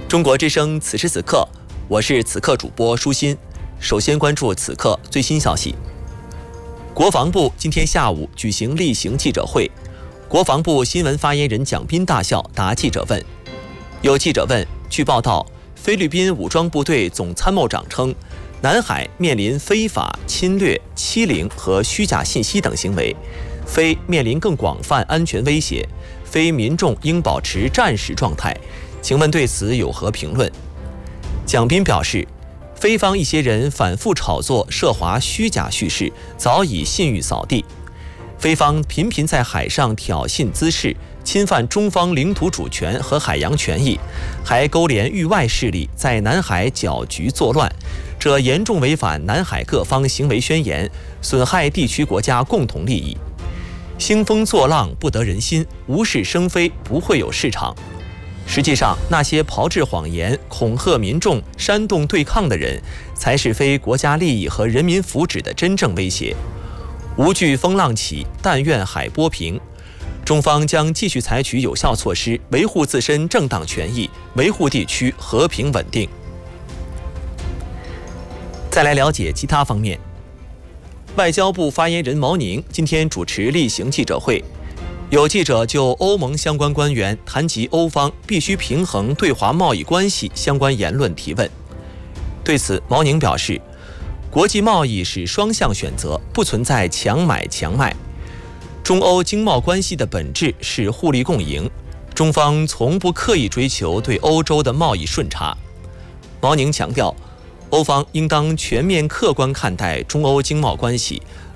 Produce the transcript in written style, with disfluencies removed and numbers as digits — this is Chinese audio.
中国之声此时此刻，我是此刻主播舒心。首先关注此刻最新消息。国防部今天下午举行例行记者会，国防部新闻发言人蒋斌大校答记者问。有记者问，据报道，菲律宾武装部队总参谋长称，南海面临非法侵略、欺凌和虚假信息等行为，非面临更广泛安全威胁，非民众应保持战时状态。请问对此有何评论？蒋斌表示，菲方一些人反复炒作涉华虚假叙事，早已信誉扫地。菲方频频在海上挑衅滋事，侵犯中方领土主权和海洋权益，还勾连域外势力在南海搅局作乱，这严重违反南海各方行为宣言，损害地区国家共同利益。兴风作浪不得人心，无事生非不会有市场。实际上，那些炮制谎言、恐吓民众、煽动对抗的人，才是非国家利益和人民福祉的真正威胁。无惧风浪起，但愿海波平。中方将继续采取有效措施，维护自身正当权益，维护地区和平稳定。再来了解其他方面。外交部发言人毛宁今天主持例行记者会。有记者就欧盟相关官员谈及欧方必须平衡对华贸易关系相关言论提问。对此，毛宁表示，国际贸易是双向选择，不存在强买强卖。中欧经贸关系的本质是互利共赢，中方从不刻意追求对欧洲的贸易顺差。毛宁强调，欧方应当全面客观看待中欧经贸关系，